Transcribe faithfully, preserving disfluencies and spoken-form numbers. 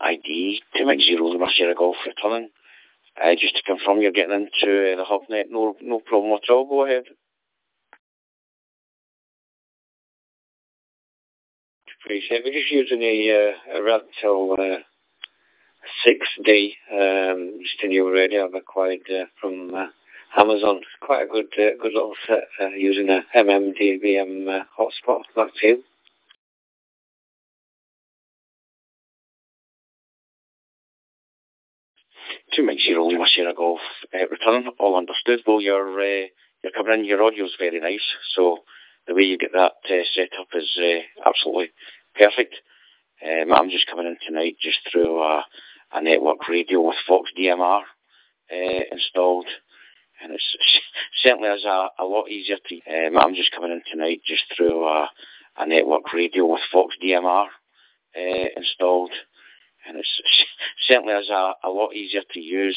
I D two Mike Zero Lima Sierra Golf returning. Uh, just to confirm you're getting into uh, the HubNet, no no problem at all, go ahead. Appreciate it. We're just using a, uh, a rental uh, six day um, studio radio I've acquired uh, from uh, Amazon. It's quite a good uh, good little set uh, using a M M D B M uh, hotspot. That's you. Two Mike Zero Lima Sierra Golf uh, return, all understood. Well, you're, uh, you're coming in, your audio's very nice, so the way you get that uh, set up is uh, absolutely perfect. Um, I'm just coming in tonight just through a, a network radio with Fox D M R uh, installed, and it's certainly is a, a lot easier to. Um, I'm just coming in tonight just through a, a network radio with Fox D M R uh, installed, and it's certainly is a, a lot easier to use.